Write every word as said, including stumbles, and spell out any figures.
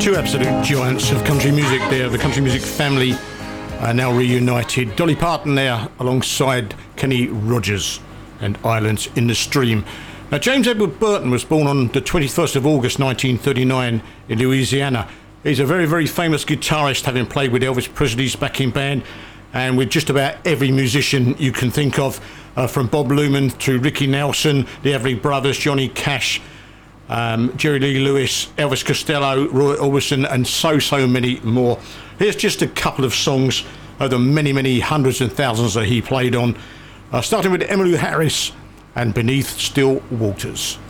Two absolute giants of country music there, the country music family are now reunited. Dolly Parton there alongside Kenny Rogers and Islands in the Stream. Now, James Edward Burton was born on the twenty-first of August nineteen thirty-nine in Louisiana. He's a very, very famous guitarist, having played with Elvis Presley's backing band and with just about every musician you can think of, uh, from Bob Luman to Ricky Nelson, the Everly Brothers, Johnny Cash, Um, Jerry Lee Lewis, Elvis Costello, Roy Orbison, and so, so many more. Here's just a couple of songs of the many, many hundreds and thousands that he played on, uh, starting with Emmylou Harris and Beneath Still Waters.